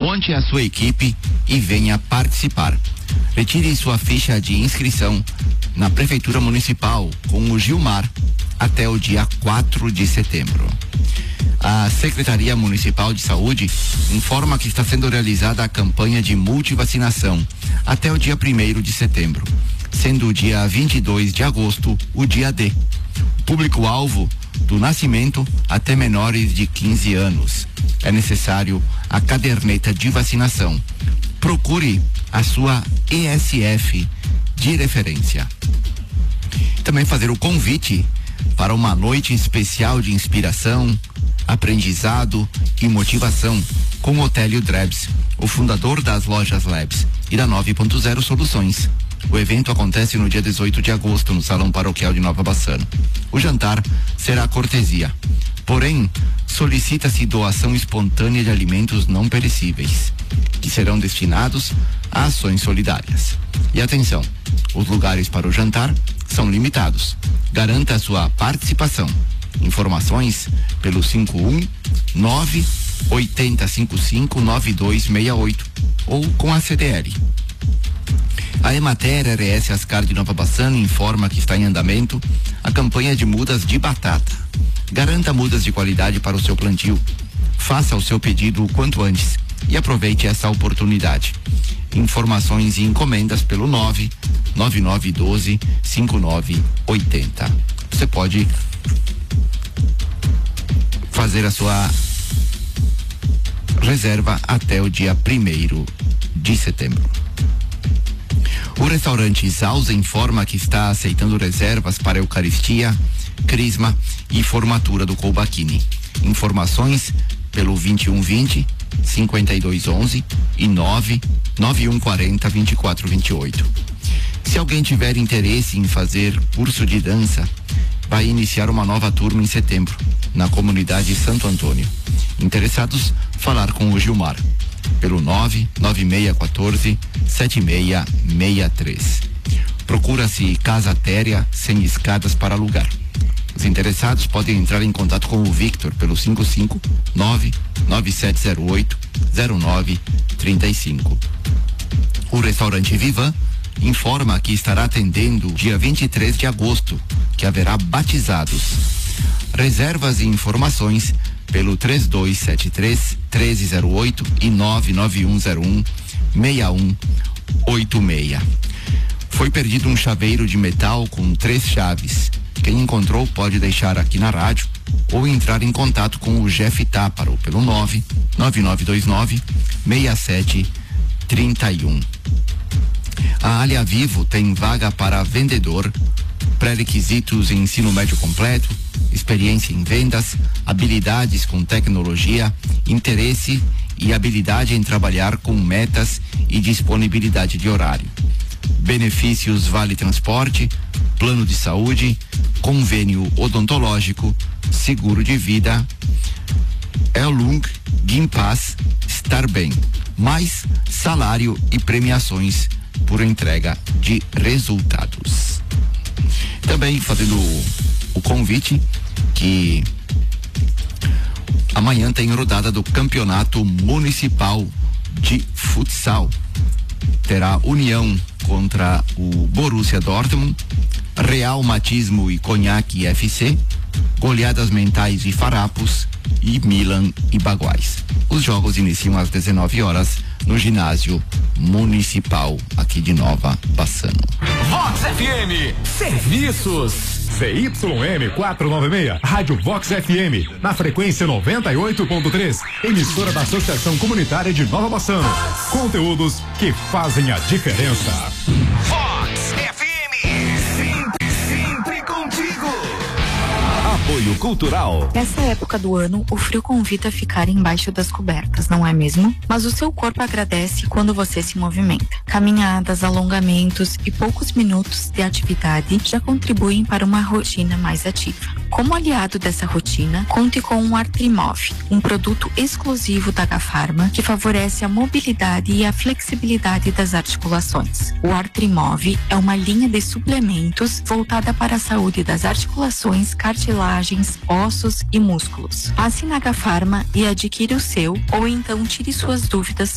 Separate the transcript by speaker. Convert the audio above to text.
Speaker 1: Monte a sua equipe e venha participar. Retire sua ficha de inscrição na Prefeitura Municipal com o Gilmar até o dia 4 de setembro. A Secretaria Municipal de Saúde informa que está sendo realizada a campanha de multivacinação até o dia 1º de setembro, sendo o dia 22 de agosto o dia D. Público-alvo do nascimento até menores de 15 anos. É necessário a caderneta de vacinação. Procure a sua ESF de referência. Também fazer o convite para uma noite especial de inspiração, aprendizado e motivação com o Otélio Drebs, o fundador das lojas Labs e da 9.0 Soluções. O evento acontece no dia 18 de agosto no Salão Paroquial de Nova Bassano. O jantar será cortesia. Porém, solicita-se doação espontânea de alimentos não perecíveis, que serão destinados a ações solidárias. E atenção, os lugares para o jantar são limitados. Garanta a sua participação. Informações pelo 519-8055-9268 ou com a CDL. A Emater RS Ascar de Nova Bassano informa que está em andamento a campanha de mudas de batata. Garanta mudas de qualidade para o seu plantio. Faça o seu pedido o quanto antes e aproveite essa oportunidade. Informações e encomendas pelo 99912-5980. Você pode fazer a sua reserva até o dia 1º de setembro. O restaurante Zausa informa que está aceitando reservas para Eucaristia, Crisma e formatura do Colbachini. Informações pelo 2120-5211 e 99140-2428. Se alguém tiver interesse em fazer curso de dança, vai iniciar uma nova turma em setembro, na comunidade Santo Antônio. Interessados, falar com o Gilmar pelo 99614-7663. Procura-se casa térrea sem escadas para alugar. Os interessados podem entrar em contato com o Victor pelo 559-9708-0935. O restaurante Vivan informa que estará atendendo dia 23 de agosto, que haverá batizados. Reservas e informações pelo 3273-1308 e 99101-6186. Foi perdido um chaveiro de metal com 3 chaves. Quem encontrou pode deixar aqui na rádio ou entrar em contato com o Jeff Táparo pelo 99929-6731. A Alia Vivo tem vaga para vendedor, pré-requisitos em ensino médio completo, experiência em vendas, habilidades com tecnologia, interesse e habilidade em trabalhar com metas e disponibilidade de horário. Benefícios vale transporte, plano de saúde, convênio odontológico, seguro de vida, Elung, Gimpass, Estar Bem, mais salário e premiações por entrega de resultados. Também fazendo o convite que amanhã tem rodada do Campeonato Municipal de Futsal. Terá União contra o Borussia Dortmund, Real Matismo e Conhaque FC, Goleadas Mentais e Farrapos e Milan e Baguais. Os jogos iniciam às 19 horas no ginásio municipal aqui de Nova Bassano.
Speaker 2: Vox FM, serviços. CYM 496, Rádio Vox FM, na frequência 98.3, emissora da Associação Comunitária de Nova Bassano. Conteúdos que fazem a diferença. Vox FM, sempre contigo. Apoio cultural.
Speaker 3: Nessa época do ano, o frio convida a ficar embaixo das cobertas, não é mesmo? Mas o seu corpo agradece quando você se movimenta. Caminhadas, alongamentos e poucos minutos de atividade já contribuem para uma rotina mais ativa. Como aliado dessa rotina, conte com o Artrimov, um produto exclusivo da Gafarma que favorece a mobilidade e a flexibilidade das articulações. O Artrimov é uma linha de suplementos voltada para a saúde das articulações, cartilagens, ossos e músculos. Passe na Gafarma e adquira o seu, ou então tire suas dúvidas